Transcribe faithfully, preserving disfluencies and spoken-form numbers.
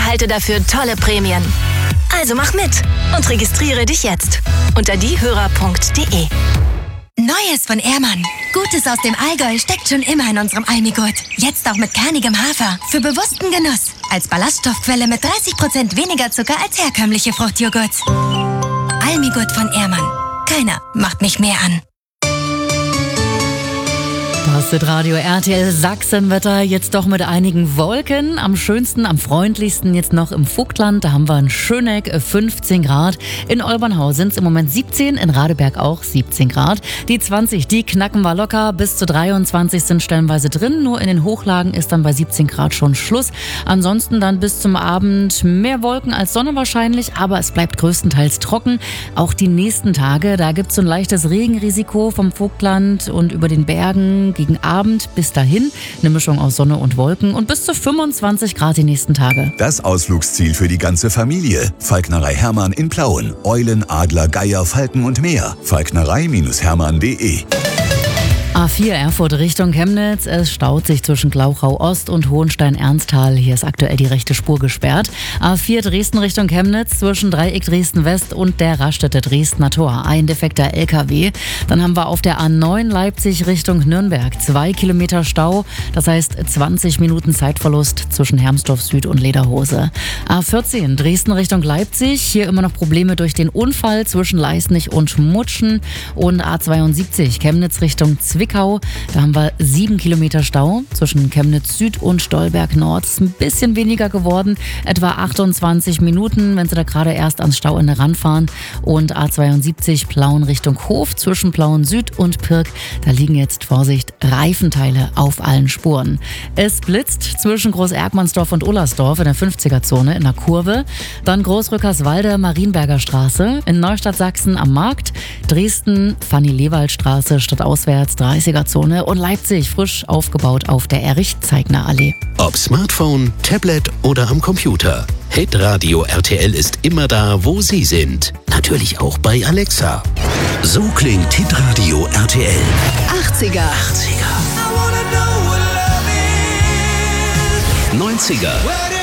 erhalte dafür tolle Prämien. Also mach mit und registriere dich jetzt unter diehörer punkt de. Neues von Ehrmann. Gutes aus dem Allgäu steckt schon immer in unserem Almigurt. Jetzt auch mit kernigem Hafer. Für bewussten Genuss. Als Ballaststoffquelle mit dreißig Prozent weniger Zucker als herkömmliche Fruchtjoghurts. Almigurt von Ehrmann. Keiner macht mich mehr an. Das ist Radio R T L Sachsenwetter, jetzt doch mit einigen Wolken. Am schönsten, am freundlichsten jetzt noch im Vogtland. Da haben wir in Schöneck fünfzehn Grad. In Olbernhau sind es im Moment siebzehn, in Radeberg auch siebzehn Grad. Die zwanzig, die knacken wir locker. Bis zu dreiundzwanzig sind stellenweise drin. Nur in den Hochlagen ist dann bei siebzehn Grad schon Schluss. Ansonsten dann bis zum Abend mehr Wolken als Sonne wahrscheinlich. Aber es bleibt größtenteils trocken. Auch die nächsten Tage, da gibt es so ein leichtes Regenrisiko vom Vogtland und über den Bergen gegen Abend bis dahin. Eine Mischung aus Sonne und Wolken und bis zu fünfundzwanzig Grad die nächsten Tage. Das Ausflugsziel für die ganze Familie. Falknerei Hermann in Plauen. Eulen, Adler, Geier, Falken und mehr. falknerei Hermann punkt de. A vier Erfurt Richtung Chemnitz. Es staut sich zwischen Glauchau Ost und Hohenstein-Ernsthal. Hier ist aktuell die rechte Spur gesperrt. A vier Dresden Richtung Chemnitz zwischen Dreieck Dresden West und der Raststätte Dresdner Tor. Ein defekter L K W. Dann haben wir auf der A neun Leipzig Richtung Nürnberg. Zwei Kilometer Stau. Das heißt zwanzig Minuten Zeitverlust zwischen Hermsdorf Süd und Lederhose. A vierzehn Dresden Richtung Leipzig. Hier immer noch Probleme durch den Unfall zwischen Leisnig und Mutschen. Und A zweiundsiebzig Chemnitz Richtung Zwickau. Da haben wir sieben Kilometer Stau zwischen Chemnitz Süd und Stolberg Nord. Ist ein bisschen weniger geworden, etwa achtundzwanzig Minuten, wenn Sie da gerade erst ans Stauende ranfahren. Und A zweiundsiebzig Plauen Richtung Hof zwischen Plauen Süd und Pirk. Da liegen jetzt, Vorsicht, Reifenteile auf allen Spuren. Es blitzt zwischen Groß-Erkmannsdorf und Ullersdorf in der fünfziger-Zone in der Kurve. Dann Großrückerswalde, Marienberger Straße. In Neustadt Sachsen am Markt. Dresden, Fanny-Lewald-Straße, stadtauswärts dreißiger-Zone und Leipzig frisch aufgebaut auf der Erich-Zeigner-Allee. Ob Smartphone, Tablet oder am Computer. Hitradio R T L ist immer da, wo Sie sind. Natürlich auch bei Alexa. So klingt Hitradio R T L. achtziger. achtziger. neunziger.